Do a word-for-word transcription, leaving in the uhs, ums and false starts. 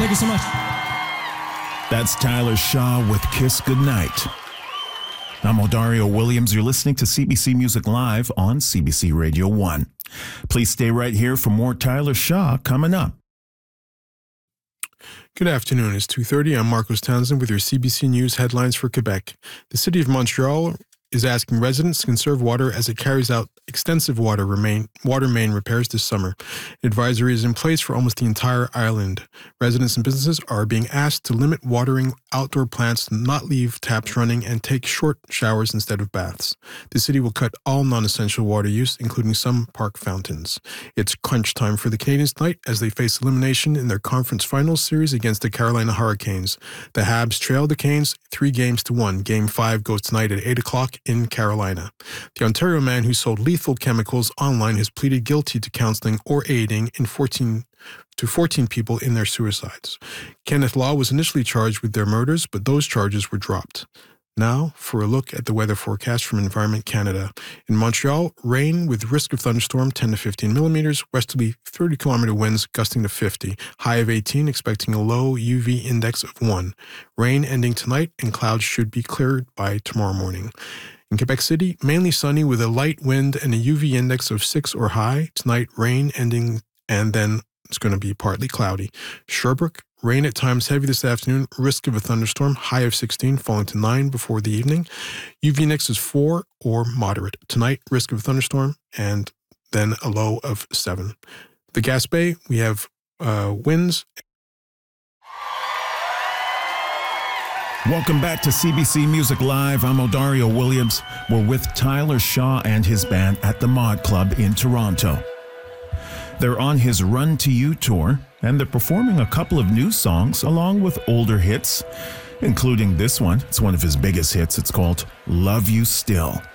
Thank you so much. That's Tyler Shaw with Kiss Goodnight. I'm Odario Williams. You're listening to C B C Music Live on C B C Radio one. Please stay right here for more Tyler Shaw coming up. Good afternoon. It's two thirty. I'm Marcos Townsend with your C B C News headlines for Quebec. The City of Montreal is asking residents to conserve water as it carries out extensive water remain, water main repairs this summer. An advisory is in place for almost the entire island. Residents and businesses are being asked to limit watering outdoor plants, not leave taps running, and take short showers instead of baths. The city will cut all non-essential water use, including some park fountains. It's crunch time for the Canadiens tonight as they face elimination in their conference finals series against the Carolina Hurricanes. The Habs trail the Canes three games to one. Game five goes tonight at eight o'clock in Carolina. The Ontario man who sold lethal chemicals online has pleaded guilty to counseling or aiding in fourteen to fourteen people in their suicides. Kenneth Law was initially charged with their murders, but those charges were dropped. Now, for a look at the weather forecast from Environment Canada. In Montreal, rain with risk of thunderstorm ten to fifteen millimeters, westerly thirty kilometer winds gusting to fifty, high of eighteen, expecting a low U V index of one. Rain ending tonight, and clouds should be cleared by tomorrow morning. In Quebec City, mainly sunny with a light wind and a U V index of six or high. Tonight, rain ending, and then it's going to be partly cloudy. Sherbrooke, rain at times heavy this afternoon, risk of a thunderstorm, high of sixteen, falling to nine before the evening. U V index is four or moderate. Tonight, risk of a thunderstorm, and then a low of seven. The Gaspé, we have uh, winds. Welcome back to C B C Music Live. I'm Odario Williams. We're with Tyler Shaw and his band at the Mod Club in Toronto. They're on his Run to You tour, and they're performing a couple of new songs along with older hits, including this one. It's one of his biggest hits. It's called Love You Still.